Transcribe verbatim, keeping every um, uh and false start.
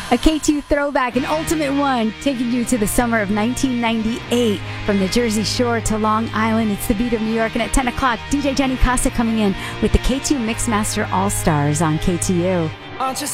A K two throwback, an ultimate one, taking you to the summer of nineteen ninety-eight. From the Jersey Shore to Long Island, it's the beat of New York. And at ten o'clock, D J Jenny Costa coming in with the K two Mixmaster All-Stars on K T U.